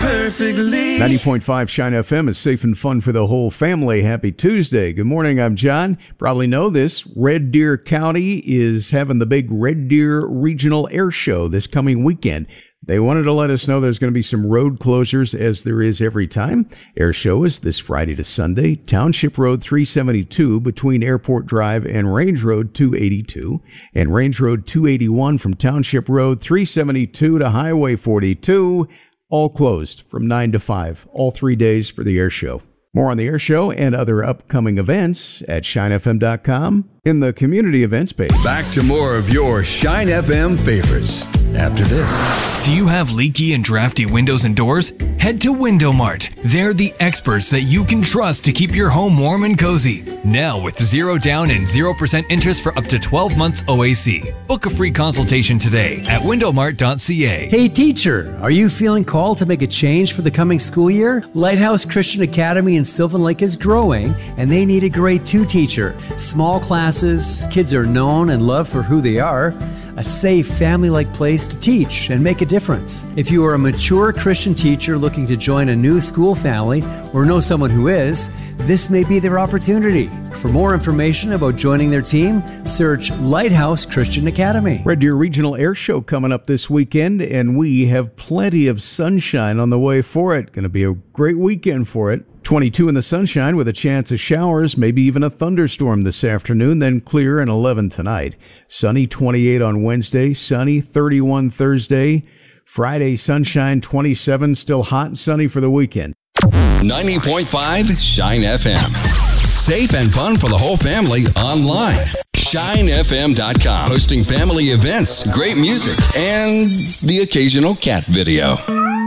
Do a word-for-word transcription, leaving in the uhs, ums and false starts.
perfectly. ninety point five Shine F M is safe and fun for the whole family. Happy Tuesday. Good morning, I'm John. Probably know this. Red Deer County is having the big Red Deer Regional Air Show this coming weekend. They wanted to let us know there's going to be some road closures, as there is every time. Air show is this Friday to Sunday. Township Road three seventy-two between Airport Drive and Range Road two eighty-two, and Range Road two eighty-one from Township Road three seventy-two to Highway forty-two, all closed from nine to five, all three days for the air show. More on the air show and other upcoming events at shine f m dot com in the community events page. Back to more of your Shine F M favorites after this. Do you have leaky and drafty windows and doors? Head to Window Mart. They're the experts that you can trust to keep your home warm and cozy. Now with zero down and zero percent interest for up to twelve months O A C. Book a free consultation today at window mart dot c a. Hey teacher, are you feeling called to make a change for the coming school year? Lighthouse Christian Academy in Sylvan Lake is growing, and they need a grade two teacher. Small classes, kids are known and loved for who they are. A safe, family-like place to teach and make a difference. If you are a mature Christian teacher looking to join a new school family or know someone who is, this may be their opportunity. For more information about joining their team, search Lighthouse Christian Academy. Red Deer Regional Air Show coming up this weekend, and we have plenty of sunshine on the way for it. Going to be a great weekend for it. twenty-two in the sunshine with a chance of showers, maybe even a thunderstorm this afternoon, then clear and eleven tonight. Sunny twenty-eight on Wednesday, sunny thirty-one Thursday. Friday sunshine twenty-seven, still hot and sunny for the weekend. ninety point five Shine F M. Safe and fun for the whole family online. shine f m dot com. Hosting family events, great music, and the occasional cat video.